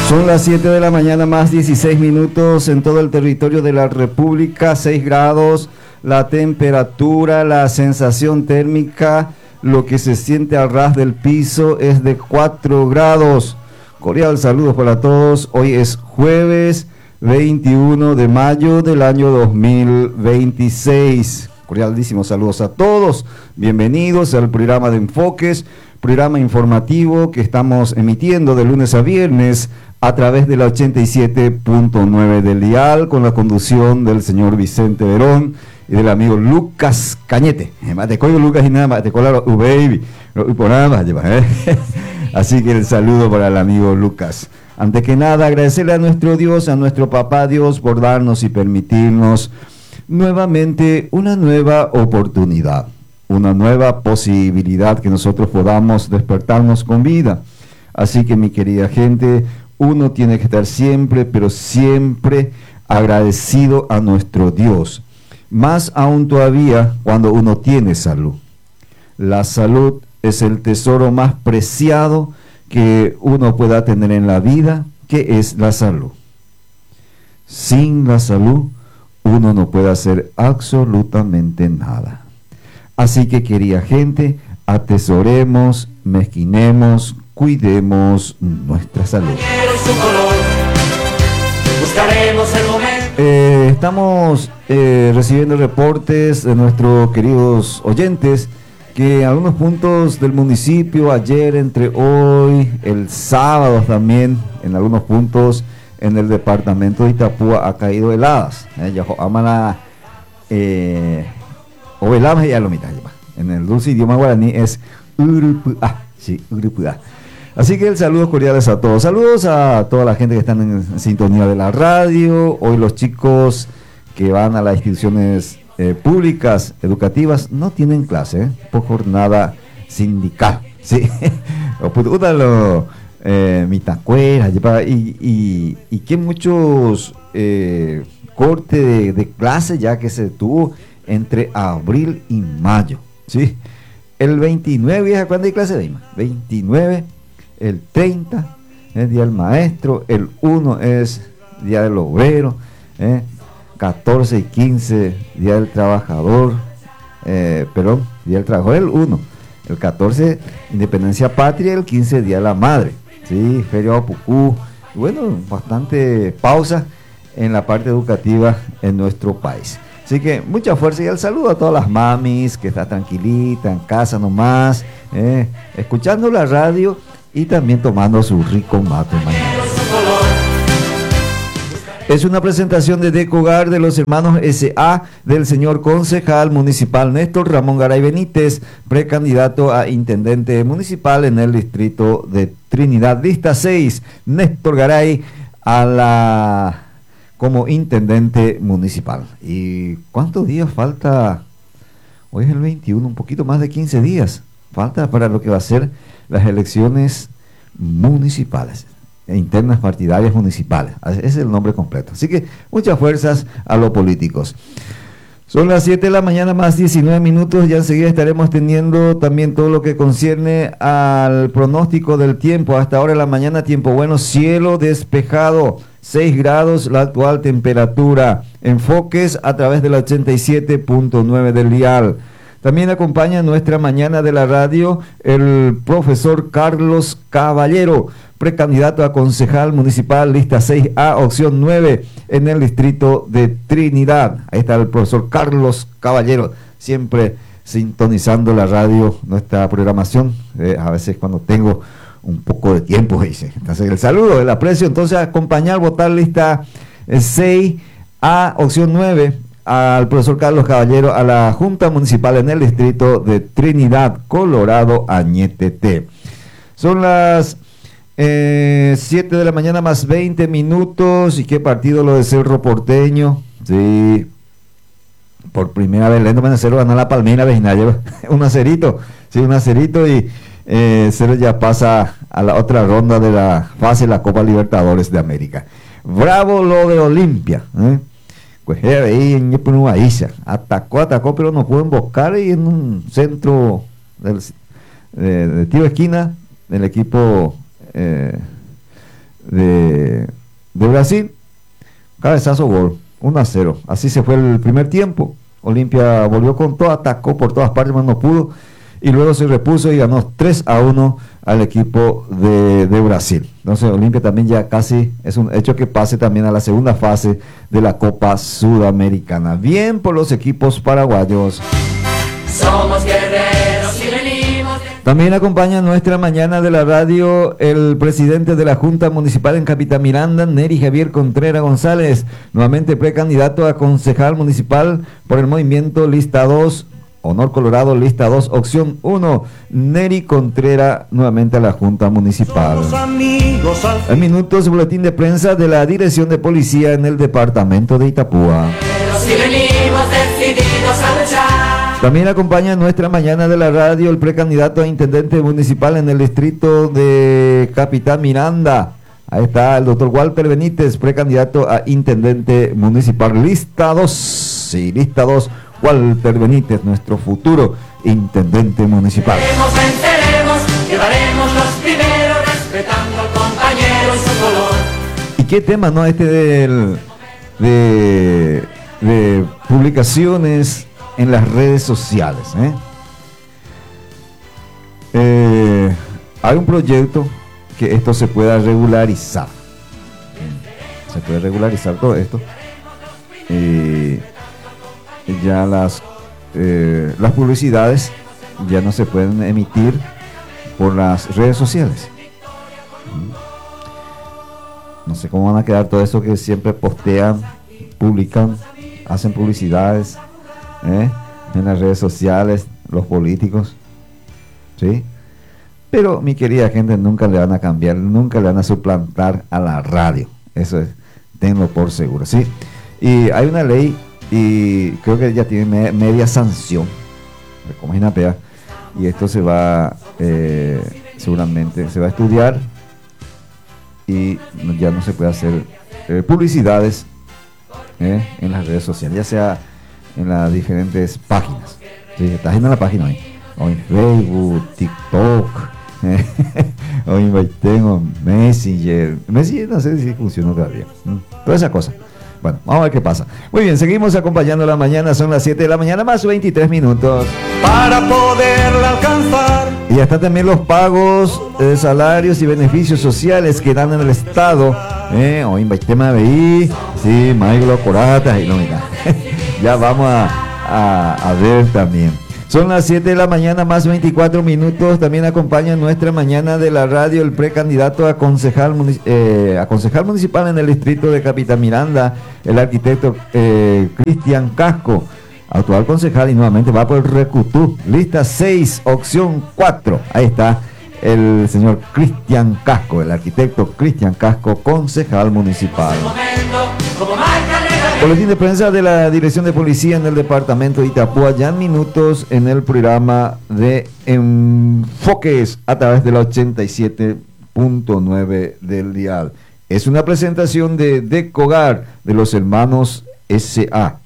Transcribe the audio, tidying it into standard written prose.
Son las 7 de la mañana más 16 minutos en todo el territorio de la República, 6 grados, la temperatura, la sensación térmica, lo que se siente al ras del piso es de 4 grados. Cordial saludos para todos, hoy es jueves 21 de mayo del año 2026. Cordialísimos saludos a todos, bienvenidos al programa de Enfoques, programa informativo que estamos emitiendo de lunes a viernes a través de la 87.9 del dial, con la conducción del señor Vicente Verón y del amigo Lucas Cañete. Lucas y nada, baby. Así que el saludo para el amigo Lucas. Antes que nada, agradecerle a nuestro Dios, a nuestro Papá Dios, por darnos y permitirnos nuevamente una nueva oportunidad, una nueva posibilidad que nosotros podamos despertarnos con vida. Así que, mi querida gente, uno tiene que estar siempre, pero siempre agradecido a nuestro Dios. Más aún todavía cuando uno tiene salud. La salud es el tesoro más preciado que uno pueda tener en la vida, que es la salud. Sin la salud, uno no puede hacer absolutamente nada. Así que, querida gente, atesoremos, mezquinemos, cuidemos nuestra salud. Estamos recibiendo reportes de nuestros queridos oyentes que en algunos puntos del municipio, ayer, entre hoy, el sábado también, en algunos puntos en el departamento de Itapúa ha caído heladas. En el dulce idioma guaraní es Urupua. Sí, Urupua. Así que el saludos cordiales a todos. Saludos a toda la gente que están en sintonía de la radio. Hoy los chicos que van a las instituciones públicas, educativas, no tienen clase, por jornada sindical. Sí. Mitacuera, y que muchos corte de clase ya que se tuvo entre abril y mayo. Sí. El 29, ¿cuándo hay clase de IMA? 29, el 30 es Día del Maestro, el 1 es Día del Obrero, 14 y 15 Día del Trabajador, Día del Trabajador el 1, el 14 Independencia Patria, el 15 Día de la Madre, sí, Feria Pucú. Bueno, bastante pausa en la parte educativa en nuestro país. Así que mucha fuerza y el saludo a todas las mamis que están tranquilitas en casa nomás, escuchando la radio y también tomando su rico mate mañana. Es una presentación de Decogar de los hermanos S.A. del señor concejal municipal Néstor Ramón Garay Benítez, precandidato a intendente municipal en el distrito de Trinidad. Lista 6, Néstor Garay como intendente municipal. ¿Y cuántos días falta? Hoy es el 21, un poquito más de 15 días. Falta para lo que va a ser las elecciones municipales, internas partidarias municipales. Ese es el nombre completo. Así que muchas fuerzas a los políticos. Son las 7 de la mañana más 19 minutos. Ya enseguida estaremos teniendo también todo lo que concierne al pronóstico del tiempo. Hasta ahora en la mañana, tiempo bueno, cielo despejado, 6 grados la actual temperatura. Enfoques a través de la 87.9 del dial. También acompaña nuestra mañana de la radio el profesor Carlos Caballero, precandidato a concejal municipal, lista 6A, opción 9, en el distrito de Trinidad. Ahí está el profesor Carlos Caballero, siempre sintonizando la radio, nuestra programación, a veces cuando tengo un poco de tiempo, dice. Entonces, el saludo, el aprecio. Entonces, acompañar, votar lista 6A, opción 9, al profesor Carlos Caballero a la Junta Municipal en el distrito de Trinidad, Colorado, Añetete. Son las 7 de la mañana más 20 minutos. ¿Y qué partido lo de Cerro Porteño? Sí, por primera vez Lendo Menacero ganó la Palmira Vecinal, un acerito, sí, un acerito, y Cerro ya pasa a la otra ronda de la fase de la Copa Libertadores de América. Bravo lo de Olimpia, pues ahí en Yepunuaiza, atacó, pero no pudo emboscar, y en un centro de tiro de esquina del equipo de Brasil. Cabezazo, gol, 1-0. Así se fue el primer tiempo. Olimpia volvió con todo, atacó por todas partes, mas no pudo. Y luego se repuso y ganó 3-1 al equipo de Brasil. Entonces Olimpia también ya casi es un hecho que pase también a la segunda fase de la Copa Sudamericana. Bien por los equipos paraguayos. Somos guerreros y venimos. También acompaña en nuestra mañana de la radio el presidente de la Junta Municipal en Capitán Miranda, Neri Javier Contreras González, nuevamente precandidato a concejal municipal por el movimiento Lista 2, Honor Colorado, Lista 2, opción 1, Neri Contreras nuevamente a la Junta Municipal. En minutos, boletín de prensa de la Dirección de Policía en el departamento de Itapúa. Si venimos decididos a luchar. También acompaña en nuestra mañana de la radio el precandidato a intendente municipal en el distrito de Capitán Miranda. Ahí está el doctor Walter Benítez, precandidato a intendente municipal. Lista 2, sí, lista 2, Walter Benítez, nuestro futuro intendente municipal. Venceremos, llevaremos los primeros, respetando al compañero y su color. ¿Y qué tema, no? Este de publicaciones en las redes sociales. Hay un proyecto que esto se pueda regularizar. Se puede regularizar todo esto. Ya las publicidades ya no se pueden emitir por las redes sociales. No sé cómo van a quedar todo eso que siempre postean, publican, hacen publicidades en las redes sociales, los políticos, ¿sí? Pero mi querida gente, nunca le van a cambiar, nunca le van a suplantar a la radio, eso es, tenlo por seguro, ¿sí? Y hay una ley, y creo que ya tiene media sanción, como es INAPEA, y esto se va, seguramente, se va a estudiar, y ya no se puede hacer publicidades en las redes sociales, ya sea en las diferentes páginas. Sí, estás en la página hoy, o en Facebook, TikTok, o en Messenger, no sé si funciona todavía, toda esa cosa. Bueno, vamos a ver qué pasa. Muy bien, seguimos acompañando la mañana, son las 7 de la mañana más 23 minutos. Para poderla alcanzar. Y ya están también los pagos de salarios y beneficios sociales que dan en el Estado. O en tema de BI, sí, Maiglo Corata y no, mira. Ya vamos a ver también. Son las 7 de la mañana más 24 minutos. También acompaña en nuestra mañana de la radio el precandidato a concejal municipal en el distrito de Capitán Miranda, el arquitecto Cristian Casco, actual concejal, y nuevamente va por el Recutú, lista 6, opción 4. Ahí está el señor Cristian Casco, el arquitecto Cristian Casco, concejal municipal. Boletín de prensa de la Dirección de Policía en el departamento de Itapúa, ya en minutos en el programa de Enfoques a través de la 87.9 del dial. Es una presentación de Decogar de los hermanos S.A.